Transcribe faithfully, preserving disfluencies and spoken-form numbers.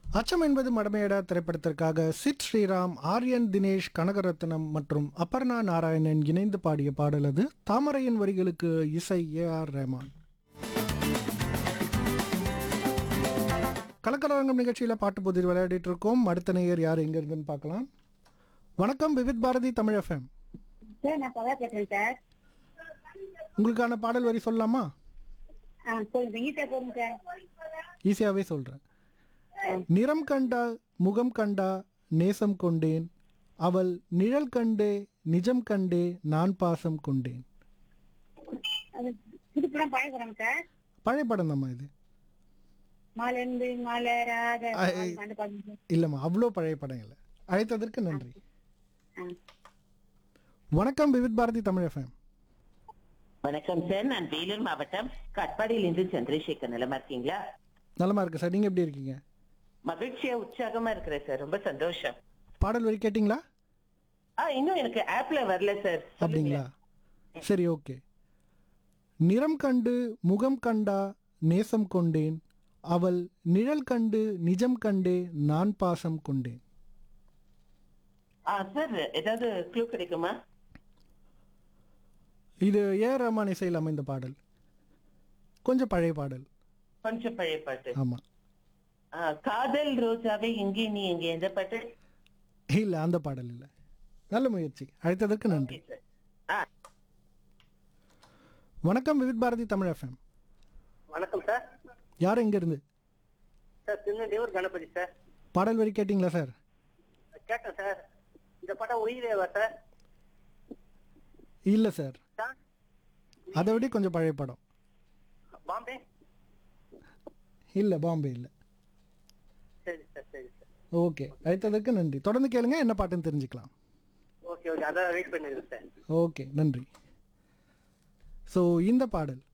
அச்சம் என்பது மடமையடா திரைப்படத்திற்காக சித் ஸ்ரீராம், ஆர்யன், தினேஷ், கனகரத்னம் மற்றும் அபர்ணா நாராயணன் இணைந்து பாடிய பாடல் அது. தாமரையின் வரிகளுக்கு இசை ஏ ஆர் ரஹ்மான். கலக்கலரங்கம் நிகழ்ச்சியில் பாட்டு புதிர் விளையாடிட்டு இருக்கோம். அடுத்த நேயர் யார் எங்க இருந்துன்னு பார்க்கலாம். வணக்கம், விவித் பாரதி தமிழ் எஃப்எம். சார் நான் பவா பேசுறேன் சார். உங்களுக்கான பாடல் வரி சொல்லலாமா? ஆ சொல்லுங்க, ஈஸியா போடுங்க சார். ஈஸியாவே சொல்றேன். நிறம் கண்டா முகம் கண்டா நேசம் கொண்டேன், அவள் நிழல் கண்டே நிஜம் கண்டே நான் பாசம் கொண்டேன். அது புதுப்படம் பழைய படம் சார். பழைய படம் தாம்மா இது. மலர்ந்து மலராத ஐ- ஐ- அந்த படம் சார். இல்லைம்மா, அவ்வளோ பழைய படம் இல்லை. அழைத்ததற்கு நன்றி. ஆ. வணக்கம், விவித் பாரதி தமிழ் எஃப்எம். வணக்கம் சார், நான் வேலூர் மாவட்டம் காட்பாடியிலிருந்து சந்திரசேகர். நலமா இருக்கீங்களா? நலமா இருக்கு சார், நீங்க எப்படி இருக்கீங்க? மகிழ்ச்சியா உற்சாகமா இருக்கிறேன் சார், ரொம்ப சந்தோஷம். பாடல் வரி கேட்டிங்களா? ஆ இன்னும் எனக்கு ஆப்ல வரல சார். அப்படிங்களா? சரி, ஓகே. நிறம் கண்டு முகம் கண்டா நேசம் கொண்டேன், அவள் நிழல் கண்டு நிஜம் கண்டே நான் பாசம் கொண்டேன். ஆ சார், ஏதாவது க்ளூ கிடைக்குமா? இது ஏ ஆர் ரஹ்மான் இசையில் அமைந்த பாடல். கொஞ்சம் பழைய பாடல். கொஞ்சம் பழைய பாட்டு. ஆமா. ஆ, காதல் ரோஜாவே இங்கே நீ எங்கே, எந்த பாட்டு? இல்ல, அந்த பாடல் இல்ல. நல்ல முயற்சி, அழைத்ததற்கு நன்றி. Okay, sir. ஆ வணக்கம், விவித் பாரதி தமிழ் எஃப்எம். வணக்கம் சார். யார் எங்க இருந்து? Sir திருநெல்வேலூர் Ganapathi sir. பாடல் வரி கேட்டிங்களா சார்? கேட்டேன் சார். இந்த படம் உயிரேவா சார்? இல்ல சார், சார் அதை விட கொஞ்சம் பழைய படம். பாம்பே. இல்ல, பாம்பே இல்ல. சரி சார், சரி சார். ஓகே, அழைத்ததற்கு நன்றி. தொடர்ந்து கேளுங்க, என்ன பாட்டுன்னு தெரிஞ்சுக்கலாம். ஓகே ஓகே, அதான் வெயிட் பண்ணிடுறேன் சார். ஓகே, நன்றி. ஸோ இந்த பாடல்